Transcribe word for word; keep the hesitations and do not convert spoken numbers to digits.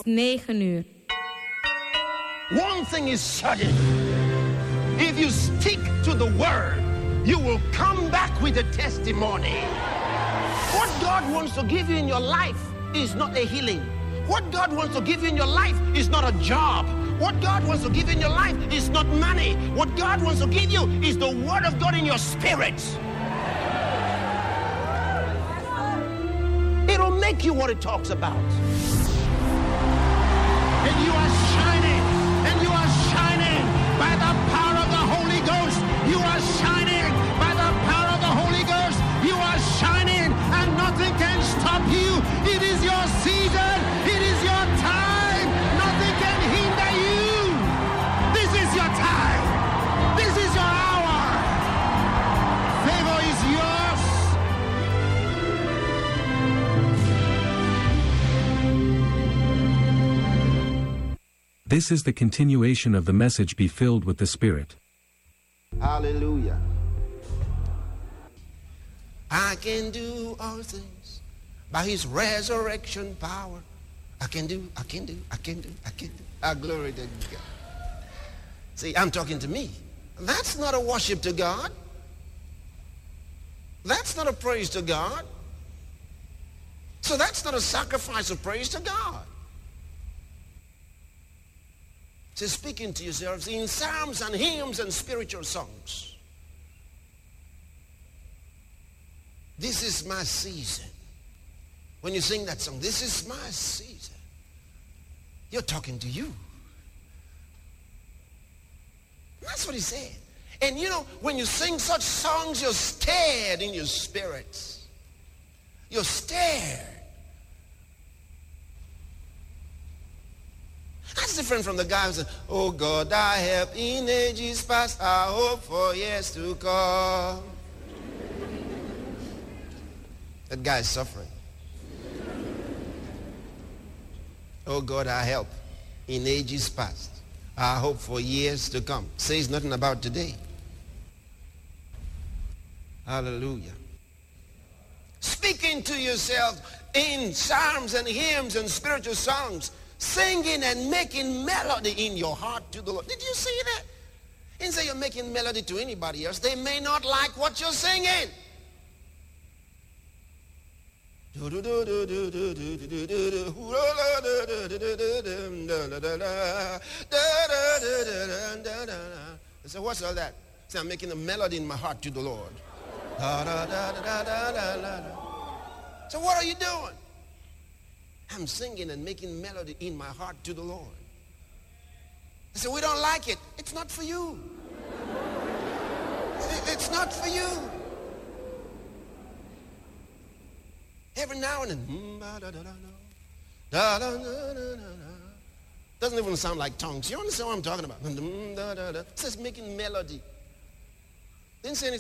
negen uur. One thing is certain. If you stick to the word, you will come back with a testimony. What God wants to give you in your life is not a healing. What God wants to give you in your life is not a job. What God wants to give you in your life is not money. What God wants to give you is the word of God in your spirit. It'll make you what it talks about. And you are shining, and you are shining by the power of the Holy Ghost. You are shining by the power of the Holy Ghost. You are shining, and nothing can stop you. It is your season. It is your time. Nothing can hinder you. This is your time. This is your hour. Favor is yours. This is the continuation of the message, Be Filled with the Spirit. Hallelujah. I can do all things by his resurrection power. I can do, I can do, I can do, I can do. Ah, glory to God. See, I'm talking to me. That's not a worship to God. That's not a praise to God. So that's not a sacrifice of praise to God. So speaking to yourselves in psalms and hymns and spiritual songs. This is my season. When you sing that song, this is my season. You're talking to you. That's what he said. And you know, when you sing such songs, you're stirred in your spirits. You're stirred. That's different from the guy who said, oh God, I have in ages past, I hope for years to come. That guy is suffering. Oh God, I help in ages past. I hope for years to come. Says nothing about today. Hallelujah. Speaking to yourself in psalms and hymns and spiritual songs, singing and making melody in your heart to the Lord. Did you see that? And say you're making melody to anybody else. They may not like what you're singing. They say, what's all that? Say, I'm making a melody in my heart to the Lord. So what are you doing? I'm singing and making melody in my heart to the Lord. They say, we don't like it. It's not for you. It's not for you. Every now and then, doesn't even sound like tongues. You understand what I'm talking about? It says making melody. Didn't say anything.